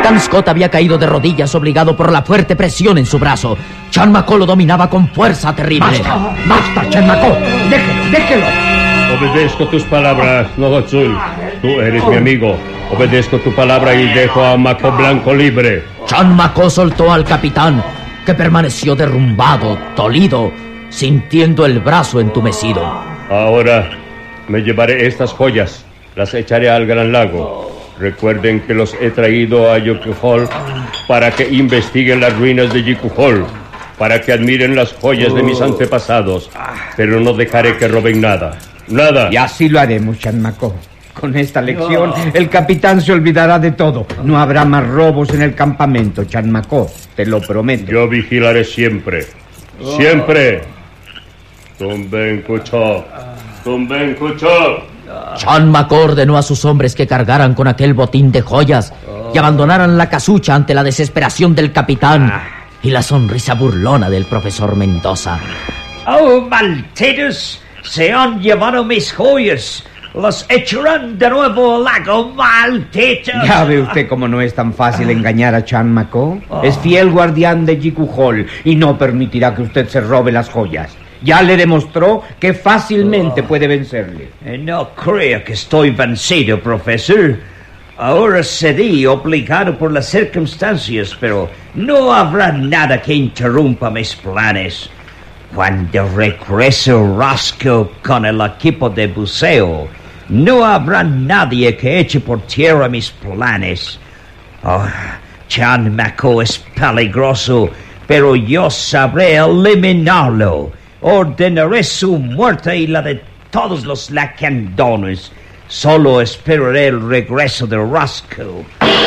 capitán Scott había caído de rodillas, obligado por la fuerte presión en su brazo. Chan Maco lo dominaba con fuerza terrible. ¡Basta, Chan Maco! ¡Déjelo! Obedezco tus palabras, Nogotsul. Tú eres mi amigo. Obedezco tu palabra y dejo a Maco Blanco libre. Chan Maco soltó al capitán, que permaneció derrumbado, dolido, sintiendo el brazo entumecido. Ahora me llevaré estas joyas. Las echaré al Gran Lago. Recuerden que los he traído a Yikuhol para que investiguen las ruinas de Yikuhol, para que admiren las joyas de mis antepasados, pero no dejaré que roben nada. ¡Nada! Y así lo haremos, Chan Maco. Con esta lección, el capitán se olvidará de todo. No habrá más robos en el campamento, Chan Maco. Te lo prometo. Yo vigilaré siempre. ¡Siempre! Tumben Kucho. Tumben Kucho. Chan Maco ordenó a sus hombres que cargaran con aquel botín de joyas y abandonaran la casucha ante la desesperación del capitán y la sonrisa burlona del profesor Mendoza. ¡Oh, malditos! ¡Se han llevado mis joyas! ¡Los echarán de nuevo al lago, malditos! Ya ve usted cómo no es tan fácil engañar a Chan Maco. Es fiel guardián de Yikuhol y no permitirá que usted se robe las joyas. Ya le demostró que fácilmente puede vencerle. No creo que estoy vencido, profesor. Ahora seré obligado por las circunstancias, pero no habrá nada que interrumpa mis planes. Cuando regrese Roscoe con el equipo de buceo, no habrá nadie que eche por tierra mis planes. Chan Maco es peligroso, pero yo sabré eliminarlo. Ordenaré su muerte y la de todos los lacandones. Solo esperaré el regreso de Roscoe.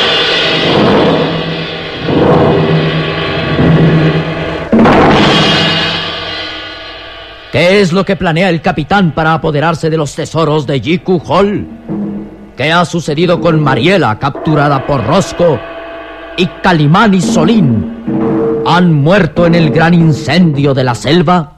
¿Qué es lo que planea el capitán para apoderarse de los tesoros de Yikuhol? ¿Qué ha sucedido con Mariela, capturada por Roscoe? ¿Y Calimán y Solín han muerto en el gran incendio de la selva?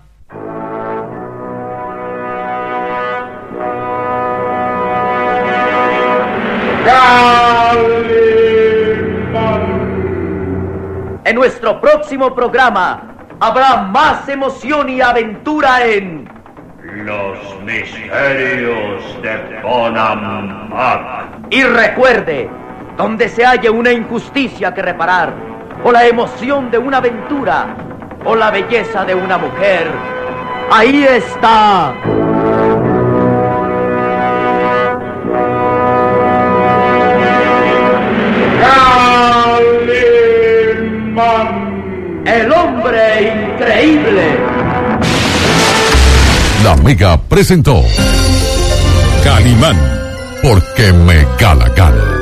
En nuestro próximo programa habrá más emoción y aventura en Los misterios de Bonampak. Y recuerde, donde se haya una injusticia que reparar, o la emoción de una aventura, o la belleza de una mujer, ahí está el hombre increíble. La Mega presentó Calimán, porque me gana.